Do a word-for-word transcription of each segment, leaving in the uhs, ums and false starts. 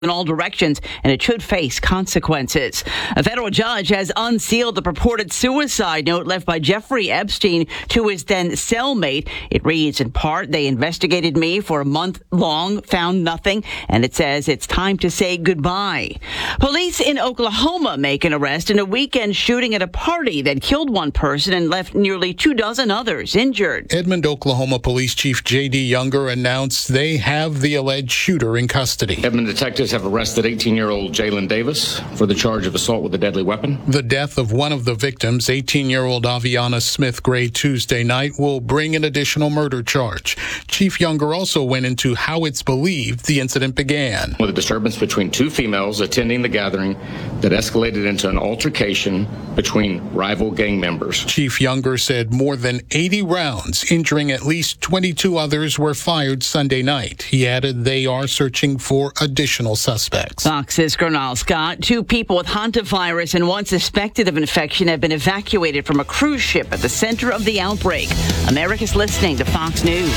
in all directions, and it should face consequences. A federal judge has unsealed the purported suicide note left by Jeffrey Epstein to his then cellmate. It reads in part, "They investigated me for a month long, found nothing," and it says it's time to say goodbye. Police in Oklahoma make an arrest in a weekend shooting at a party that killed one person and left nearly two dozen others injured. Edmond, Oklahoma Police Chief J D Younger announced they have the alleged shooter in custody. Edmond detectives have arrested eighteen-year-old Jalen Davis for the charge of assault with a deadly weapon. The death of one of the victims, eighteen-year-old Aviana Smith Gray, Tuesday night will bring an additional murder charge. Chief Younger also went into how it's believed the incident began. With a disturbance between two females attending the gathering that escalated into an altercation between rival gang members. Chief Younger said more than eighty rounds, injuring at least twenty-two others, were fired Sunday night. He added they are searching for additional suspects. Fox's Gernal Scott. Two people with hantavirus and one suspected of infection have been evacuated from a cruise ship at the center of the outbreak. America's listening to Fox News.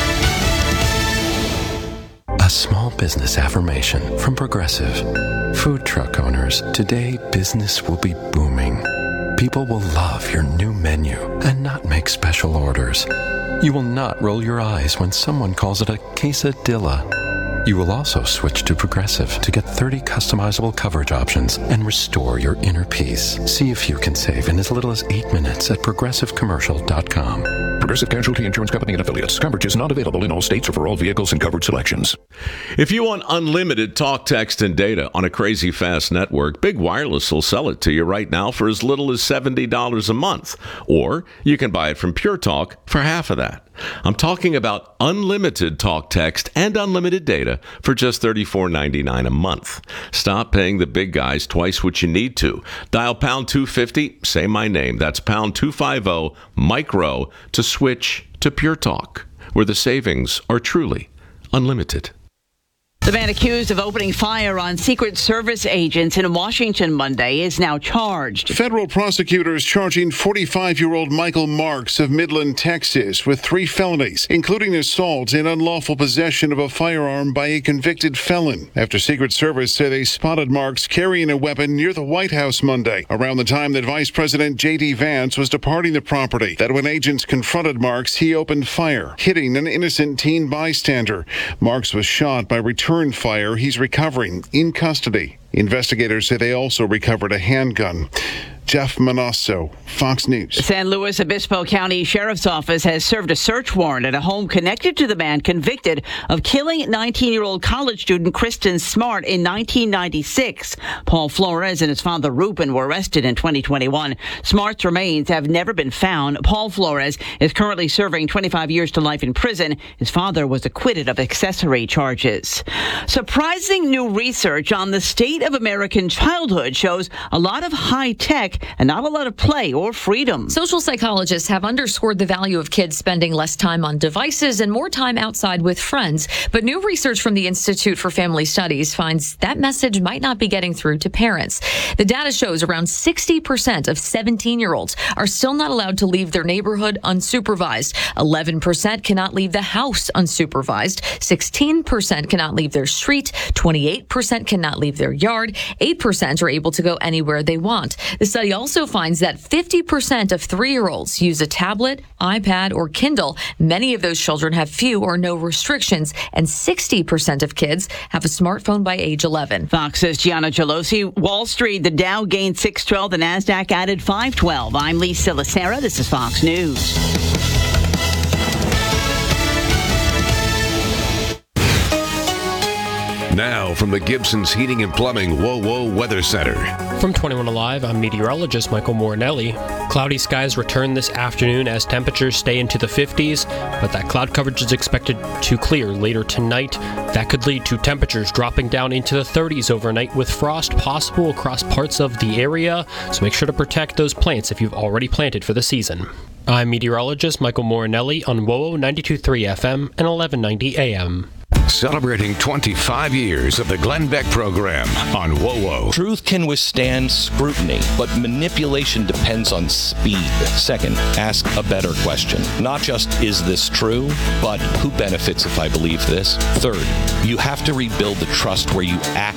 A small business affirmation from Progressive. Food truck owners, today business will be booming. People will love your new menu and not make special orders. You will not roll your eyes when someone calls it a quesadilla. You will also switch to Progressive to get thirty customizable coverage options and restore your inner peace. See if you can save in as little as eight minutes at progressive commercial dot com. Progressive Casualty Insurance Company and Affiliates. Coverage is not available in all states or for all vehicles and coverage selections. If you want unlimited talk, text, and data on a crazy fast network, Big Wireless will sell it to you right now for as little as seventy dollars a month. Or you can buy it from Pure Talk for half of that. I'm talking about unlimited talk, text, and unlimited data for just thirty-four ninety-nine a month. Stop paying the big guys twice what you need to. Dial pound two fifty, say my name. That's pound two fifty, micro, to switch to Pure Talk, where the savings are truly unlimited. The man accused of opening fire on Secret Service agents in Washington Monday is now charged. Federal prosecutors charging forty-five-year-old Michael Marks of Midland, Texas, with three felonies, including assault and unlawful possession of a firearm by a convicted felon. After Secret Service say they spotted Marks carrying a weapon near the White House Monday, around the time that Vice President J D Vance was departing the property. That when agents confronted Marks, he opened fire, hitting an innocent teen bystander. Marks was shot by return fire. He's recovering in custody. Investigators say they also recovered a handgun. Jeff Manasso, Fox News. The San Luis Obispo County Sheriff's Office has served a search warrant at a home connected to the man convicted of killing nineteen-year-old college student Kristen Smart in nineteen ninety-six. Paul Flores and his father Ruben were arrested in twenty twenty-one. Smart's remains have never been found. Paul Flores is currently serving twenty-five years to life in prison. His father was acquitted of accessory charges. Surprising new research on the state of American childhood shows a lot of high tech and not a lot of play or freedom. Social psychologists have underscored the value of kids spending less time on devices and more time outside with friends. But new research from the Institute for Family Studies finds that message might not be getting through to parents. The data shows around sixty percent of seventeen-year-olds are still not allowed to leave their neighborhood unsupervised. eleven percent cannot leave the house unsupervised. sixteen percent cannot leave their street. twenty-eight percent cannot leave their yard. eight percent are able to go anywhere they want. The study also finds that fifty percent of three-year-olds use a tablet, iPad, or Kindle. Many of those children have few or no restrictions, and sixty percent of kids have a smartphone by age eleven. Fox's Gianna Gelosi. Wall Street, the Dow gained six twelve, the NASDAQ added five twelve. I'm Lisa Lacera. This is Fox News. Now from the Gibson's Heating and Plumbing Whoa Whoa Weather Center. From twenty-one Alive, I'm meteorologist Michael Morinelli. Cloudy skies return this afternoon as temperatures stay into the fifties, but that cloud coverage is expected to clear later tonight. That could lead to temperatures dropping down into the thirties overnight with frost possible across parts of the area, so make sure to protect those plants if you've already planted for the season. I'm meteorologist Michael Morinelli on W O O ninety-two point three F M and eleven ninety A M. Celebrating twenty-five years of the Glenn Beck program on W O W O. Truth can withstand scrutiny, but manipulation depends on speed. Second, ask a better question. Not just, is this true, but who benefits if I believe this? Third, you have to rebuild the trust where you act